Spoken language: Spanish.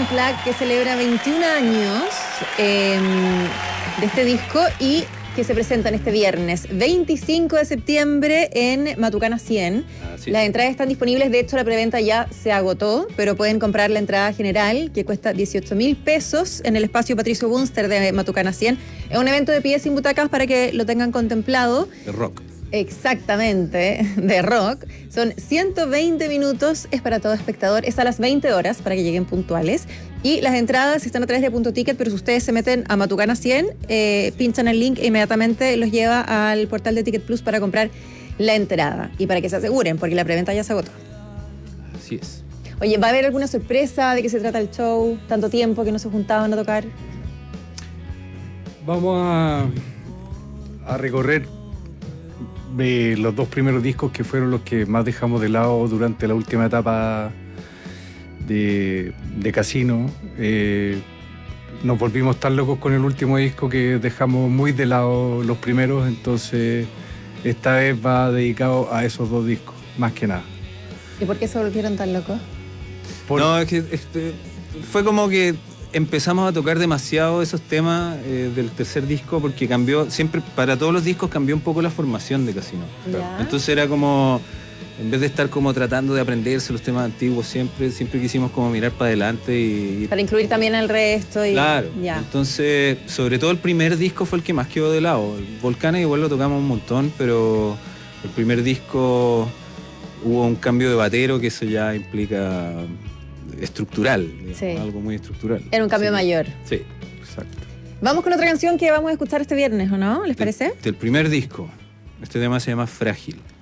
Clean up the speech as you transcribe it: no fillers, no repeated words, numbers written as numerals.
Unplugged, que celebra 21 años de este disco y que se presentan este viernes 25 de septiembre en Matucana 100. Las entradas están disponibles, de hecho la preventa ya se agotó, pero pueden comprar la entrada general que cuesta 18.000 pesos en el espacio Patricio Bunster de Matucana 100. Es un evento de pie sin butacas para que lo tengan contemplado. De rock. Exactamente, de rock. Son 120 minutos, es para todo espectador, es a las 20 horas para que lleguen puntuales. Y las entradas están a través de Punto Ticket, pero si ustedes se meten a Matucana 100, pinchan el link e inmediatamente los lleva al portal de Ticket Plus para comprar la entrada. Y para que se aseguren, porque la preventa ya se agotó. Así es. Oye, ¿va a haber alguna sorpresa? ¿De qué se trata el show? ¿Tanto tiempo que no se juntaban a tocar? Vamos a recorrer los dos primeros discos que fueron los que más dejamos de lado durante la última etapa de Casino. Nos volvimos tan locos con el último disco que dejamos muy de lado los primeros, entonces esta vez va dedicado a esos dos discos, más que nada. ¿Y por qué se volvieron tan locos? No, es que fue como que empezamos a tocar demasiado esos temas del tercer disco porque cambió, siempre para todos los discos cambió un poco la formación de Casino. ¿Ya? Entonces era como, en vez de estar como tratando de aprenderse los temas antiguos, siempre quisimos como mirar para adelante y Para incluir también al resto. Y, claro, ya. Entonces sobre todo el primer disco fue el que más quedó de lado. Volcán igual lo tocamos un montón, pero el primer disco hubo un cambio de batero que eso ya implica estructural, digamos, Sí. algo muy estructural. Era un cambio mayor. Sí, exacto. Vamos con otra canción que vamos a escuchar este viernes, ¿o no? ¿Les parece? Del primer disco. Este tema se llama Frágil.